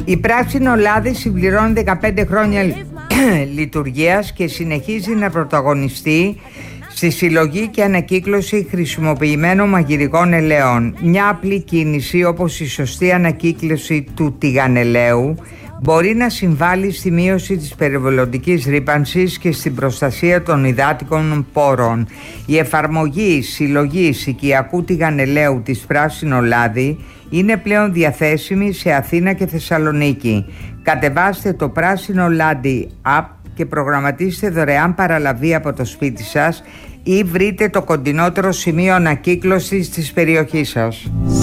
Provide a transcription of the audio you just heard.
Η Πράσινο Λάδι συμπληρώνει 15 χρόνια λειτουργίας και συνεχίζει να πρωταγωνιστεί στη συλλογή και ανακύκλωση χρησιμοποιημένων μαγειρικών ελαιών. Μια απλή κίνηση όπως η σωστή ανακύκλωση του τηγανελαίου μπορεί να συμβάλλει στη μείωση της περιβαλλοντικής ρύπανσης και στην προστασία των υδάτικων πόρων. Η εφαρμογή συλλογής οικιακού τηγανελαίου της Πράσινο Λάδι είναι πλέον διαθέσιμη σε Αθήνα και Θεσσαλονίκη. Κατεβάστε το Πράσινο Λάδι app και προγραμματίστε δωρεάν παραλαβή από το σπίτι σας ή βρείτε το κοντινότερο σημείο ανακύκλωσης της περιοχής σας.